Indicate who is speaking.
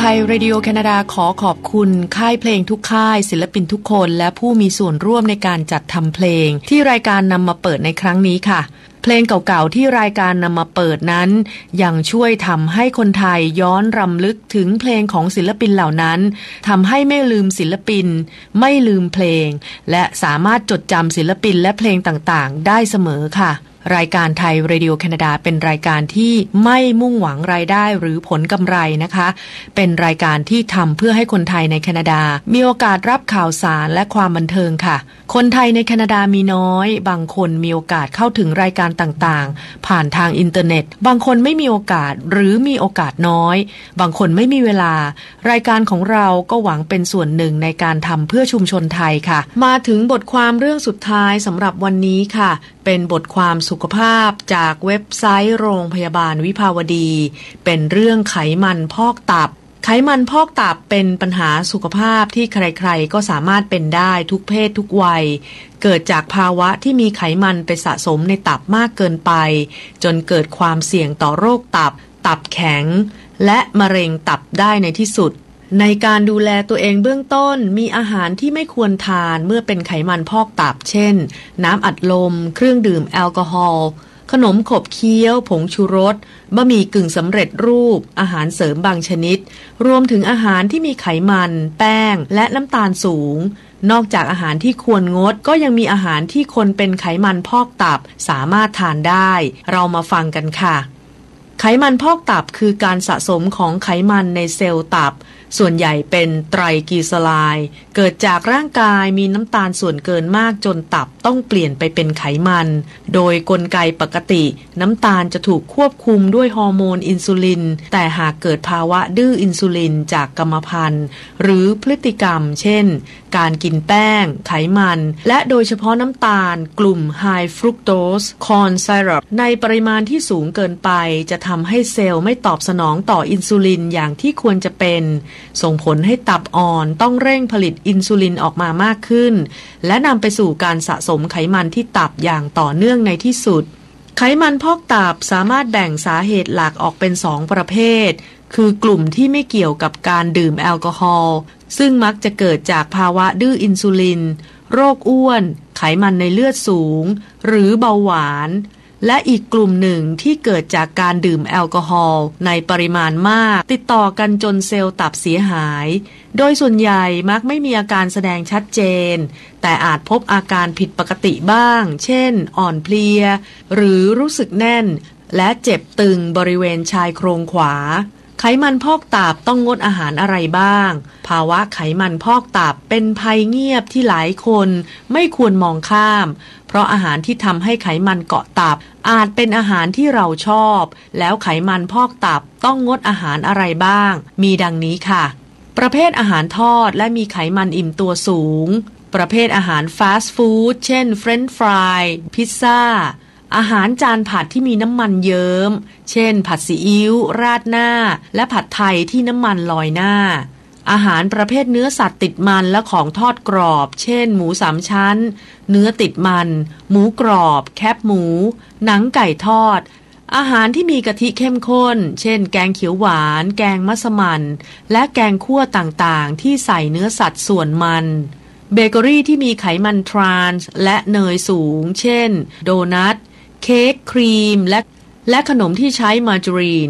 Speaker 1: ไทยเรดิโอแคนาดาขอขอบคุณค่ายเพลงทุกค่ายศิลปินทุกคนและผู้มีส่วนร่วมในการจัดทำเพลงที่รายการนำมาเปิดในครั้งนี้ค่ะเพลงเก่าๆที่รายการนำมาเปิดนั้นยังช่วยทำให้คนไทยย้อนรำลึกถึงเพลงของศิลปินเหล่านั้นทำให้ไม่ลืมศิลปินไม่ลืมเพลงและสามารถจดจำศิลปินและเพลงต่างๆได้เสมอค่ะรายการไทยเรดิโอแคนาดาเป็นรายการที่ไม่มุ่งหวังรายได้หรือผลกำไรนะคะเป็นรายการที่ทำเพื่อให้คนไทยในแคนาดามีโอกาสรับข่าวสารและความบันเทิงค่ะคนไทยในแคนาดามีน้อยบางคนมีโอกาสเข้าถึงรายการต่างๆผ่านทางอินเทอร์เน็ตบางคนไม่มีโอกาสหรือมีโอกาสน้อยบางคนไม่มีเวลารายการของเราก็หวังเป็นส่วนหนึ่งในการทำเพื่อชุมชนไทยค่ะมาถึงบทความเรื่องสุดท้ายสำหรับวันนี้ค่ะเป็นบทความสุขภาพจากเว็บไซต์โรงพยาบาลวิภาวดีเป็นเรื่องไขมันพอกตับไขมันพอกตับเป็นปัญหาสุขภาพที่ใครๆก็สามารถเป็นได้ทุกเพศทุกวัยเกิดจากภาวะที่มีไขมันไปสะสมในตับมากเกินไปจนเกิดความเสี่ยงต่อโรคตับแข็งและมะเร็งตับได้ในที่สุดในการดูแลตัวเองเบื้องต้นมีอาหารที่ไม่ควรทานเมื่อเป็นไขมันพอกตับเช่นน้ำอัดลมเครื่องดื่มแอลกอฮอล์ขนมขบเคี้ยวผงชูรสบะหมี่กึ่งสำเร็จรูปอาหารเสริมบางชนิดรวมถึงอาหารที่มีไขมันแป้งและน้ำตาลสูงนอกจากอาหารที่ควรงดก็ยังมีอาหารที่คนเป็นไขมันพอกตับสามารถทานได้เรามาฟังกันค่ะไขมันพอกตับคือการสะสมของไขมันในเซลล์ตับส่วนใหญ่เป็นไตรกลีเซอไรด์เกิดจากร่างกายมีน้ำตาลส่วนเกินมากจนตับต้องเปลี่ยนไปเป็นไขมันโดยกลไกปกติน้ำตาลจะถูกควบคุมด้วยฮอร์โมนอินซูลินแต่หากเกิดภาวะดื้ออินซูลินจากกรรมพันธุ์หรือพฤติกรรมเช่นการกินแป้งไขมันและโดยเฉพาะน้ำตาลกลุ่ม High Fructose Corn Syrup ในปริมาณที่สูงเกินไปจะทำให้เซลล์ไม่ตอบสนองต่ออินซูลินอย่างที่ควรจะเป็นส่งผลให้ตับอ่อนต้องเร่งผลิตอินซูลินออกมามากขึ้นและนำไปสู่การสะสมไขมันที่ตับอย่างต่อเนื่องในที่สุดไขมันพอกตับสามารถแบ่งสาเหตุหลักออกเป็น2ประเภทคือกลุ่มที่ไม่เกี่ยวกับการดื่มแอลกอฮอล์ซึ่งมักจะเกิดจากภาวะดื้ออินซูลินโรคอ้วนไขมันในเลือดสูงหรือเบาหวานและอีกกลุ่มหนึ่งที่เกิดจากการดื่มแอลกอฮอล์ในปริมาณมากติดต่อกันจนเซลล์ตับเสียหายโดยส่วนใหญ่มักไม่มีอาการแสดงชัดเจนแต่อาจพบอาการผิดปกติบ้างเช่นอ่อนเพลียหรือรู้สึกแน่นและเจ็บตึงบริเวณชายโครงขวาไขมันพอกตับต้องงดอาหารอะไรบ้างภาวะไขมันพอกตับเป็นภัยเงียบที่หลายคนไม่ควรมองข้ามเพราะอาหารที่ทำให้ไขมันเกาะตับอาจเป็นอาหารที่เราชอบแล้วไขมันพอกตับต้องงดอาหารอะไรบ้างมีดังนี้ค่ะประเภทอาหารทอดและมีไขมันอิ่มตัวสูงประเภทอาหารฟาสต์ฟู้ดเช่นเฟรนช์ฟรายพิซซ่าอาหารจานผัดที่มีน้ำมันเยิ้มเช่นผัดซีอิ๊วราดหน้าและผัดไทยที่น้ำมันลอยหน้าอาหารประเภทเนื้อสัตว์ติดมันและของทอดกรอบเช่นหมู3ชั้นเนื้อติดมันหมูกรอบแคบหมูหนังไก่ทอดอาหารที่มีกะทิเข้มข้นเช่นแกงเขียวหวานแกงมัสมั่นและแกงคั่วต่างๆที่ใส่เนื้อสัตว์ส่วนมันเบเกอรี่ที่มีไขมันทรานส์และเนยสูงเช่นโดนัทเค้กครีมและขนมที่ใช้มาร์การีน